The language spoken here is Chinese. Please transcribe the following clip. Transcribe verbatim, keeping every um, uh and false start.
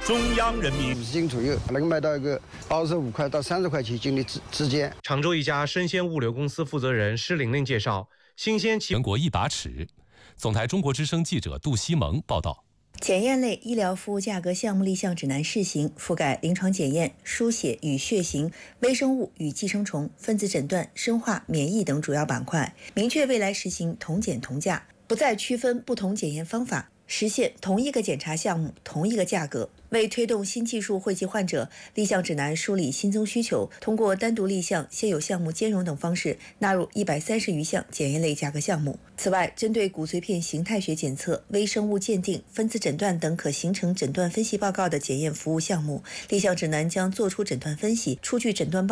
中央人民五十斤左右能卖到一个二十五块到三十块钱斤的之之间。 常州一家生鲜物流公司负责人施玲玲介绍，新鲜全国一把尺。总台中国之声记者杜西蒙报道。 检验类医疗服务价格项目立项指南试行，覆盖临床检验、输血与血型、微生物与寄生虫、分子诊断、生化、免疫等主要板块，明确未来实行同检同价，不再区分不同检验方法，实现同一个检查项目同一个价格。为推动新技术惠及患者，立项指南梳理新增需求，通过单独立项、现有项目兼容等方式，纳入一百三十余项检验类价格项目。此外，针对骨髓片形态学检测、微生物鉴定、分子诊断等可形成诊断分析报告的检验服务项目，立项指南将作出诊断分析，出具诊断报告